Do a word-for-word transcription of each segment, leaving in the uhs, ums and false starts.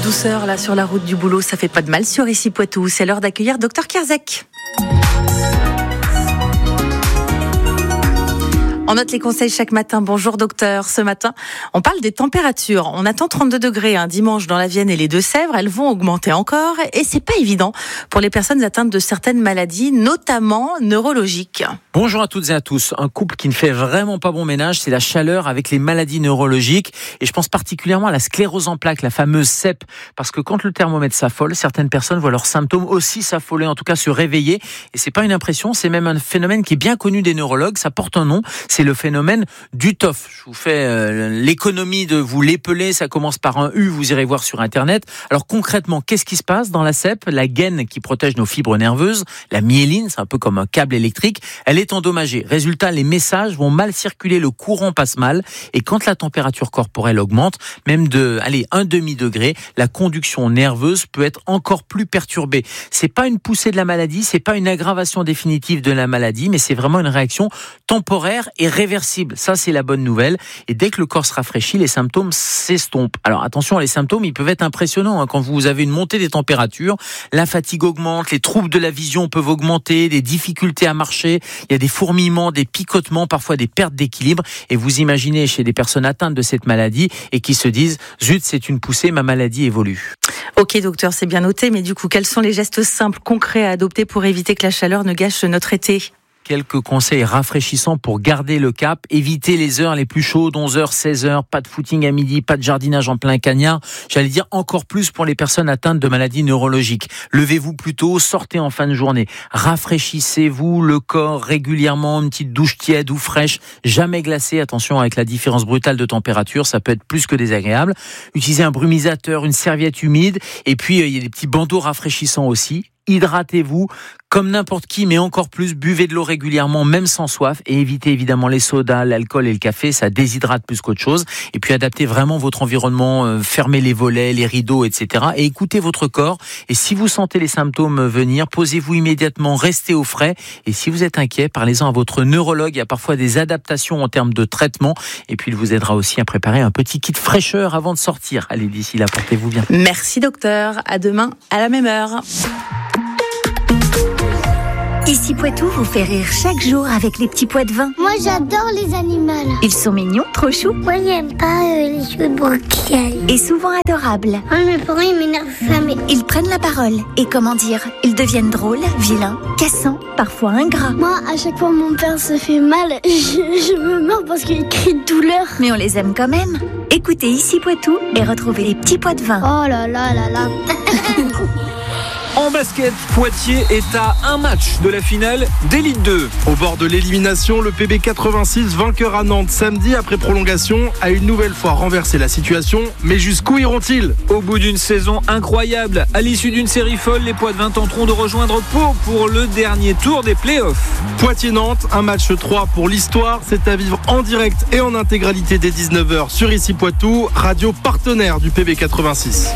douceur là sur la route du boulot, ça fait pas de mal sur Ici Poitou. C'est l'heure d'accueillir Docteur Kierzek. On note les conseils chaque matin. Bonjour docteur. Ce matin, on parle des températures. On attend trente-deux degrés un dimanche dans la Vienne et les Deux-Sèvres. Elles vont augmenter encore et c'est pas évident pour les personnes atteintes de certaines maladies, notamment neurologiques. Bonjour à toutes et à tous. Un couple qui ne fait vraiment pas bon ménage, c'est la chaleur avec les maladies neurologiques. Et je pense particulièrement à la sclérose en plaques, la fameuse C E P. Parce que quand le thermomètre s'affole, certaines personnes voient leurs symptômes aussi s'affoler, en tout cas se réveiller. Et c'est pas une impression, c'est même un phénomène qui est bien connu des neurologues. Ça porte un nom. C'est le phénomène du T O F. Je vous fais euh, l'économie de vous l'épeler, ça commence par un U, vous irez voir sur Internet. Alors concrètement, qu'est-ce qui se passe dans la C E P ? La gaine qui protège nos fibres nerveuses, la myéline, c'est un peu comme un câble électrique, elle est endommagée. Résultat, les messages vont mal circuler, le courant passe mal, et quand la température corporelle augmente, même de, allez, un demi-degré, la conduction nerveuse peut être encore plus perturbée. C'est pas une poussée de la maladie, c'est pas une aggravation définitive de la maladie, mais c'est vraiment une réaction temporaire et réversible. Ça, c'est la bonne nouvelle. Et dès que le corps se rafraîchit, les symptômes s'estompent. Alors attention, les symptômes, ils peuvent être impressionnants. Hein. Quand vous avez une montée des températures, la fatigue augmente, les troubles de la vision peuvent augmenter, des difficultés à marcher, il y a des fourmillements, des picotements, parfois des pertes d'équilibre. Et vous imaginez chez des personnes atteintes de cette maladie et qui se disent « Zut, c'est une poussée, ma maladie évolue ». Ok docteur, c'est bien noté, mais du coup, quels sont les gestes simples, concrets à adopter pour éviter que la chaleur ne gâche notre été ? Quelques conseils rafraîchissants pour garder le cap. Évitez les heures les plus chaudes, onze heures, seize heures, pas de footing à midi, pas de jardinage en plein cagnard. J'allais dire encore plus pour les personnes atteintes de maladies neurologiques. Levez-vous plus tôt, sortez en fin de journée. Rafraîchissez-vous le corps régulièrement, une petite douche tiède ou fraîche, jamais glacée. Attention avec la différence brutale de température, ça peut être plus que désagréable. Utilisez un brumisateur, une serviette humide. Et puis, il y a des petits bandeaux rafraîchissants aussi. Hydratez-vous comme n'importe qui, mais encore plus, buvez de l'eau régulièrement, même sans soif, et évitez évidemment les sodas, l'alcool et le café, ça déshydrate plus qu'autre chose. Et puis adaptez vraiment votre environnement, euh, fermez les volets, les rideaux, et cetera. Et écoutez votre corps. Et si vous sentez les symptômes venir, posez-vous immédiatement, restez au frais. Et si vous êtes inquiet, parlez-en à votre neurologue. Il y a parfois des adaptations en termes de traitement. Et puis il vous aidera aussi à préparer un petit kit fraîcheur avant de sortir. Allez, d'ici là, portez-vous bien. Merci docteur. À demain, à la même heure. Ici Poitou vous fait rire chaque jour avec les petits pois de vin. Moi j'adore les animaux. Ils sont mignons, trop choux. Moi j'aime pas euh, les cheveux bouclés. Et souvent adorables. Oh, mes parents ils m'énervent jamais. Ils prennent la parole. Et comment dire, ils deviennent drôles, vilains, cassants, parfois ingrats. Moi à chaque fois mon père se fait mal, je, je me meurs parce qu'il crie de douleur. Mais on les aime quand même. Écoutez Ici Poitou et retrouvez les petits pois de vin. Oh là là là là. En basket, Poitiers est à un match de la finale d'Élite deux. Au bord de l'élimination, le P B quatre-vingt-six, vainqueur à Nantes samedi après prolongation, a une nouvelle fois renversé la situation. Mais jusqu'où iront-ils ? Au bout d'une saison incroyable, à l'issue d'une série folle, les Poitevins tenteront de rejoindre Pau pour le dernier tour des playoffs. Poitiers-Nantes, un match trois pour l'histoire. C'est à vivre en direct et en intégralité dès dix-neuf heures sur Ici Poitou, radio partenaire du P B quatre-vingt-six.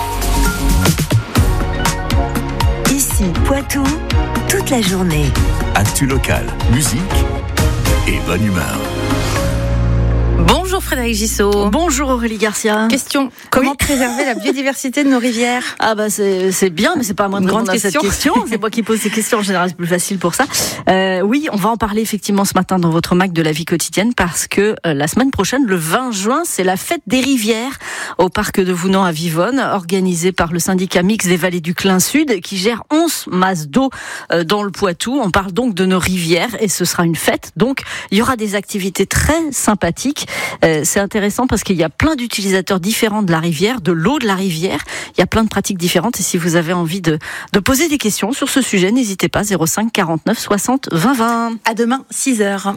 Ici Poitou, toute la journée. Actu local, musique et bonne humeur. Bonjour Frédéric Gissot. Bonjour Aurélie Garcia. Question, comment oui. préserver la biodiversité de nos rivières ? Ah bah c'est, c'est bien, mais c'est pas à moi de répondre à cette question. C'est moi qui pose ces questions, en général c'est plus facile pour ça. Euh, oui, on va en parler effectivement ce matin dans votre Mac de la vie quotidienne parce que euh, la semaine prochaine, le vingt juin, c'est la fête des rivières au parc de Vounan à Vivonne, organisée par le syndicat mixte des vallées du Clin Sud qui gère onze masses d'eau euh, dans le Poitou. On parle donc de nos rivières et ce sera une fête. Donc il y aura des activités très sympathiques. Euh, c'est intéressant parce qu'il y a plein d'utilisateurs différents de la rivière, de l'eau de la rivière. Il y a plein de pratiques différentes et si vous avez envie de, de poser des questions sur ce sujet, n'hésitez pas, zéro cinq quarante-neuf soixante vingt vingt. À demain, six heures.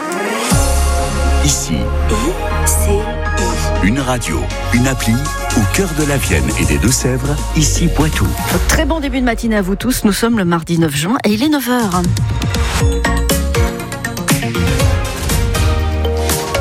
Ici, Ici, une radio, une appli au cœur de la Vienne et des Deux-Sèvres, Ici Poitou. Très bon début de matinée à vous tous. Nous sommes le mardi neuf juin et il est neuf heures.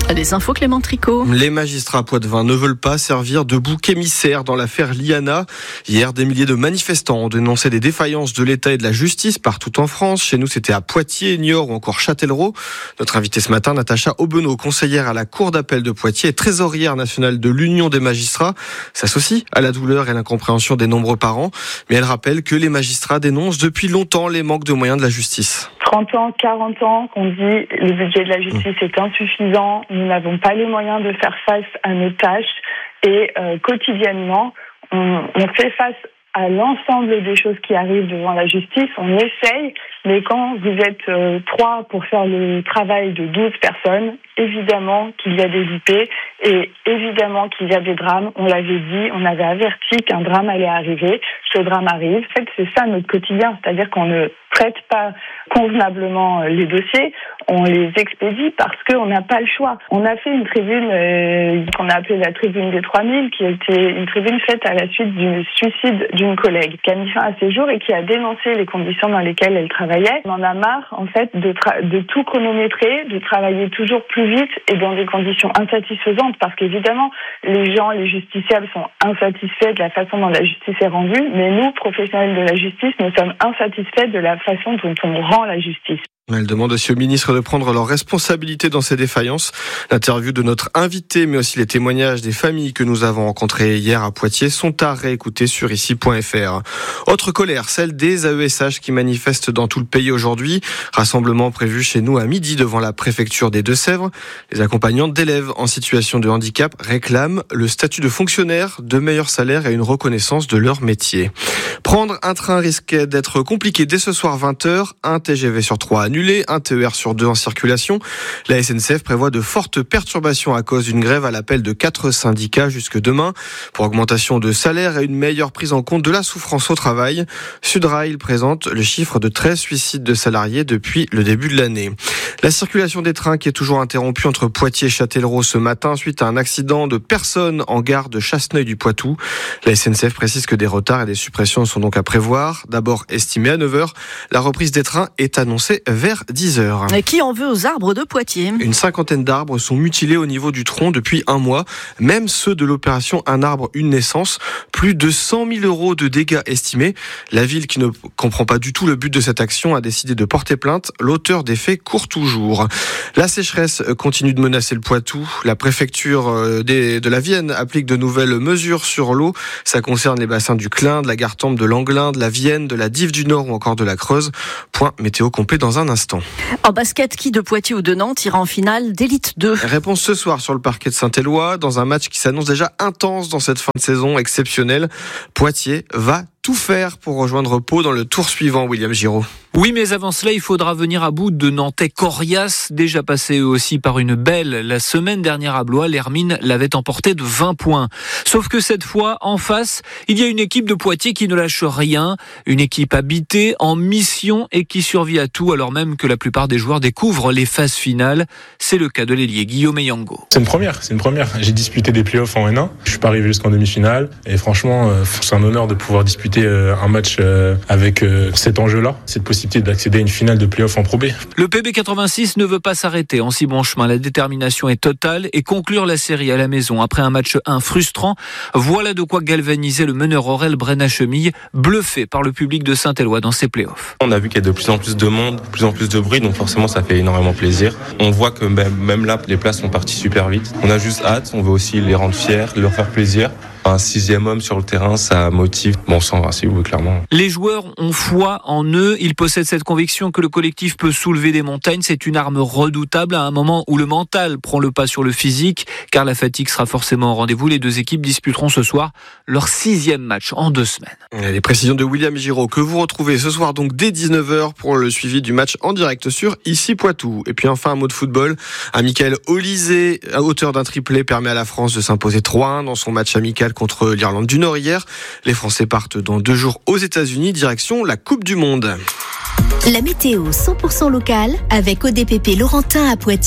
Les infos Clément Tricot. Les magistrats poitevins ne veulent pas servir de bouc émissaire dans l'affaire Liana. Hier, des milliers de manifestants ont dénoncé des défaillances de l'État et de la justice partout en France. Chez nous, c'était à Poitiers, Niort ou encore Châtellerault. Notre invitée ce matin, Natacha Aubeneau, conseillère à la Cour d'appel de Poitiers et trésorière nationale de l'Union des magistrats, s'associe à la douleur et l'incompréhension des nombreux parents. Mais elle rappelle que les magistrats dénoncent depuis longtemps les manques de moyens de la justice. trente ans, quarante ans, qu'on dit le budget de la justice est insuffisant, nous n'avons pas les moyens de faire face à nos tâches et euh, quotidiennement, on, on fait face à l'ensemble des choses qui arrivent devant la justice, on essaye, mais quand vous êtes euh, trois pour faire le travail de douze personnes, évidemment qu'il y a des I P et évidemment qu'il y a des drames. On l'avait dit, on avait averti qu'un drame allait arriver. Ce drame arrive. En fait, c'est ça notre quotidien, c'est-à-dire qu'on ne traite pas convenablement les dossiers, on les expédie parce qu'on n'a pas le choix. On a fait une tribune euh, qu'on a appelée la tribune des trois mille, qui était une tribune faite à la suite du suicide d'une collègue qui a mis fin à ses jours et qui a dénoncé les conditions dans lesquelles elle travaillait. On en a marre, en fait, de, tra- de tout chronométrer, de travailler toujours plus vite et dans des conditions insatisfaisantes parce qu'évidemment, les gens, les justiciables sont insatisfaits de la façon dont la justice est rendue, mais nous, professionnels de la justice, nous sommes insatisfaits de la façon dont on rend la justice. Elle demande aussi au ministre de prendre leurs responsabilités dans ces défaillances. L'interview de notre invité, mais aussi les témoignages des familles que nous avons rencontrées hier à Poitiers sont à réécouter sur ici point f r. Autre colère, celle des A E S H qui manifestent dans tout le pays aujourd'hui. Rassemblement prévu chez nous à midi devant la préfecture des Deux-Sèvres. Les accompagnantes d'élèves en situation de handicap réclament le statut de fonctionnaire, de meilleurs salaires et une reconnaissance de leur métier. Prendre un train risquait d'être compliqué dès ce soir vingt heures. Un T G V sur trois annulé, un T E R sur deux en circulation. La S N C F prévoit de fortes perturbations à cause d'une grève à l'appel de quatre syndicats jusque demain pour augmentation de salaire et une meilleure prise en compte de la souffrance au travail. Sudrail présente le chiffre de treize suicides de salariés depuis le début de l'année. La circulation des trains qui est toujours interrompue entre Poitiers et Châtellerault ce matin suite à un accident de personnes en gare de Chasseneuil-du-Poitou. La S N C F précise que des retards et des suppressions sont donc à prévoir. D'abord estimé à neuf heures, la reprise des trains est annoncée vers dix heures. Et qui en veut aux arbres de Poitiers ? Une cinquantaine d'arbres sont mutilés au niveau du tronc depuis un mois, même ceux de l'opération Un arbre, une naissance. Plus de cent mille euros de dégâts estimés. La ville, qui ne comprend pas du tout le but de cette action, a décidé de porter plainte. L'auteur des faits court toujours. La sécheresse continue de menacer le Poitou. La préfecture de la Vienne applique de nouvelles mesures sur l'eau. Ça concerne les bassins du Clin, de la Gartempe, de l'Anglin, de la Vienne, de la Dive du Nord ou encore de la Creuse. Point météo complet dans un instant. En basket, qui de Poitiers ou de Nantes ira en finale d'élite deux ? Réponse ce soir sur le parquet de Saint-Éloi, dans un match qui s'annonce déjà intense dans cette fin de saison exceptionnelle. Poitiers va tout faire pour rejoindre Pau dans le tour suivant, William Giraud. Oui, mais avant cela, il faudra venir à bout de Nantais coriaces, déjà passés eux aussi par une belle. La semaine dernière à Blois, l'Hermine l'avait emporté de vingt points. Sauf que cette fois, en face, il y a une équipe de Poitiers qui ne lâche rien, une équipe habitée, en mission et qui survit à tout, alors même que la plupart des joueurs découvrent les phases finales. C'est le cas de l'ailier Guillaume Eyango. C'est une première, c'est une première. J'ai disputé des playoffs en N un, je suis pas arrivé jusqu'en demi-finale et franchement, c'est un honneur de pouvoir disputer un match avec cet enjeu-là, cette possibilité d'accéder à une finale de play-off en Pro B. Le P B quatre-vingt-six ne veut pas s'arrêter en si bon chemin. La détermination est totale et conclure la série à la maison après un match un frustrant. Voilà de quoi galvaniser le meneur Aurel Brenna-Chemille, bluffé par le public de Saint-Éloi dans ses play-offs. On a vu qu'il y a de plus en plus de monde, de plus en plus de bruit, donc forcément ça fait énormément plaisir. On voit que même, même là, les places sont parties super vite. On a juste hâte, on veut aussi les rendre fiers, leur faire plaisir. Un sixième homme sur le terrain, ça motive. Bon, sans racisme, oui, clairement. Les joueurs ont foi en eux. Ils possèdent cette conviction que le collectif peut soulever des montagnes. C'est une arme redoutable à un moment où le mental prend le pas sur le physique, car la fatigue sera forcément au rendez-vous. Les deux équipes disputeront ce soir leur sixième match en deux semaines. Les précisions de William Giraud que vous retrouvez ce soir donc dès dix-neuf heures pour le suivi du match en direct sur Ici Poitou. Et puis enfin un mot de football. Un Michael Olysée, auteur d'un triplé, permet à la France de s'imposer trois un dans son match amical contre l'Irlande du Nord hier. Les Français partent dans deux jours aux États-Unis, direction la Coupe du Monde. La météo cent pour cent locale avec O D P P Laurentin à Poitiers.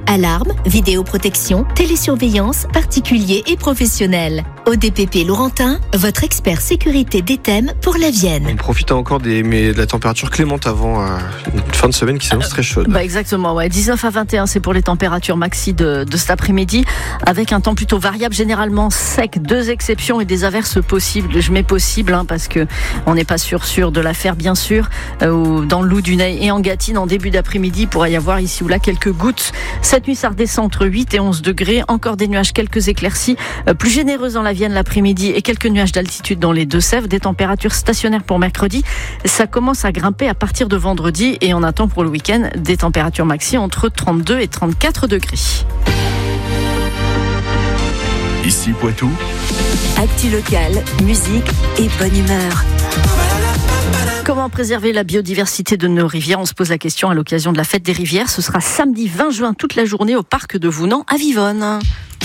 Alarme, vidéoprotection, télésurveillance, particuliers et professionnels. O D P P Laurentin, votre expert sécurité des thèmes pour la Vienne. On profite encore des, mais de la température clémente avant euh, une fin de semaine qui s'annonce très chaude. Bah exactement, ouais. dix-neuf à vingt et un, c'est pour les températures maxi de, de cet après-midi, avec un temps plutôt variable, généralement sec, deux exceptions et des averses possibles. Je mets possible hein, parce que on n'est pas sûr sûr de l'affaire, bien sûr. Euh, dans le Loup-du-Nez et en Gâtine, en début d'après-midi, il pourrait y avoir ici ou là quelques gouttes. Cette nuit, ça redescend entre huit et onze degrés. Encore des nuages, quelques éclaircies, euh, plus généreuses dans la Vienne l'après-midi et quelques nuages d'altitude dans les Deux-Sèvres. Des températures stationnaires pour mercredi. Ça commence à grimper à partir de vendredi et on attend pour le week-end des températures maxi entre trente-deux et trente-quatre degrés. Ici Poitou. Actu locale, musique et bonne humeur. Comment préserver la biodiversité de nos rivières ? On se pose la question à l'occasion de la fête des rivières. Ce sera samedi vingt juin toute la journée au parc de Vounan à Vivonne.